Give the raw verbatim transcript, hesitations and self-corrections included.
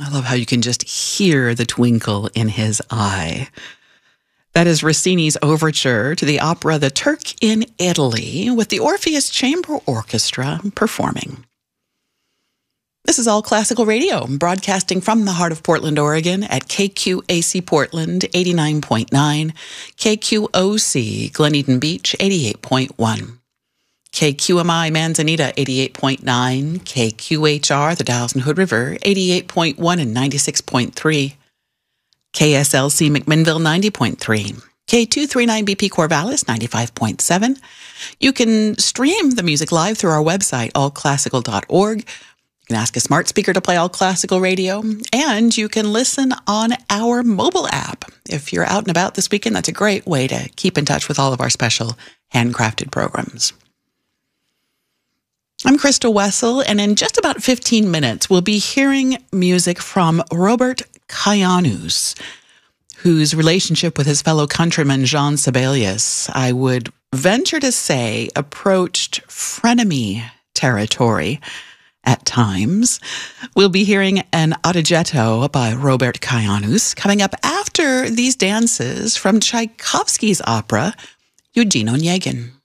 I love how you can just hear the twinkle in his eye. That is Rossini's overture to the opera The Turk in Italy, with the Orpheus Chamber Orchestra performing. This is All Classical Radio, broadcasting from the heart of Portland, Oregon at K Q A C Portland eighty-nine point nine, K Q O C Glen Eden Beach eighty-eight point one, K Q M I Manzanita eighty-eight point nine, K Q H R the Dalles and Hood River eighty-eight point one and ninety-six point three, K S L C McMinnville ninety point three, K two thirty-nine B P Corvallis ninety-five point seven. You can stream the music live through our website, all classical dot org. You can ask a smart speaker to play All Classical Radio, and you can listen on our mobile app. If you're out and about this weekend, that's a great way to keep in touch with all of our special handcrafted programs. I'm Crystal Wessel, and in just about fifteen minutes, we'll be hearing music from Robert Kajanus, whose relationship with his fellow countryman Jean Sibelius, I would venture to say, approached frenemy territory at times. We'll be hearing an Adagietto by Robert Kajanus coming up after these dances from Tchaikovsky's opera, Eugene Onegin.